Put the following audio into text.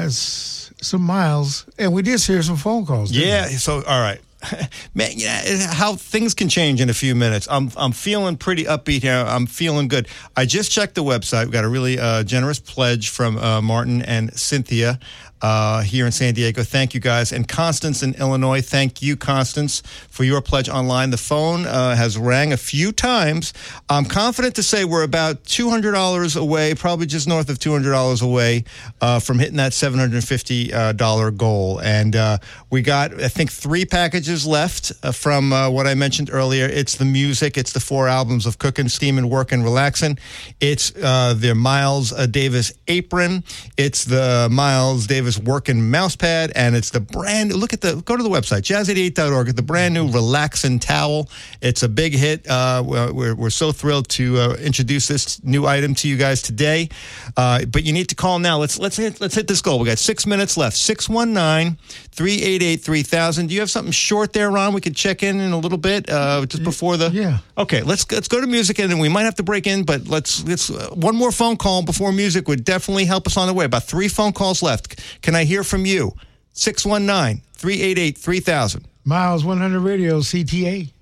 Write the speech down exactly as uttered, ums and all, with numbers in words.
s- some miles, and we did hear some phone calls. didn't Yeah. we? So, all right. Man, yeah, how things can change in a few minutes. I'm I'm feeling pretty upbeat here. I'm feeling good. I just checked the website. We got a really uh, generous pledge from uh, Martin and Cynthia uh, here in San Diego. Thank you guys. And Constance in Illinois. Thank you, Constance, for your pledge online. The phone uh, has rang a few times. I'm confident to say we're about two hundred dollars away, probably just north of two hundred dollars away uh, from hitting that seven hundred fifty dollars uh, goal. And uh, we got, I think, three packages left uh, from uh, what I mentioned earlier. It's the music. It's the four albums of Cooking, Steaming, Working, Relaxing. It's uh, the Miles uh, Davis apron. It's the Miles Davis Working mousepad. And it's the brand, look at the, go to the website, jazz eighty-eight dot org, the brand new Relaxin' Towel. It's a big hit. Uh, we're, we're so thrilled to uh, introduce this new item to you guys today. Uh, but you need to call now. Let's, let's, hit, let's hit this goal. We got six minutes left. six one nine, three eight eight, three thousand. Do you have something short there, Ron? We could check in in a little bit, uh, just before the. Yeah. Okay, let's let's go to music, and then we might have to break in, but let's let's uh, one more phone call before music would definitely help us on the way. About three phone calls left. Can I hear from you? six one nine, three eight eight, three thousand. Miles one hundred Radio, C T A.